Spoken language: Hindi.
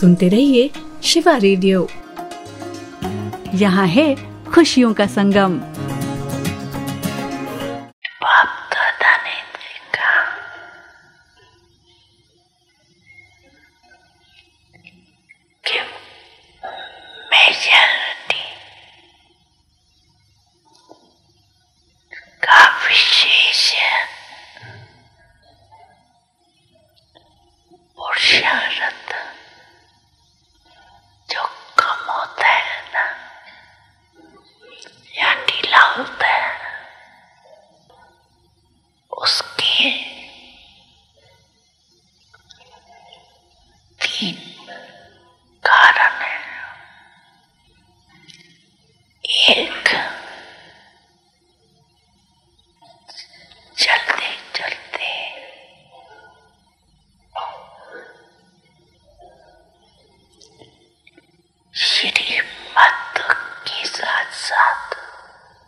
सुनते रहिए शिवा रेडियो। यहाँ है खुशियों का संगम। बाप दादा ने देखा कि मेजॉरिटी का विशेष है। पुरुषार्थ जो कम होता है ना या ढीला होता है, उसके 3 कारण है। एक, चलते चलते श्रीमत के साथ साथ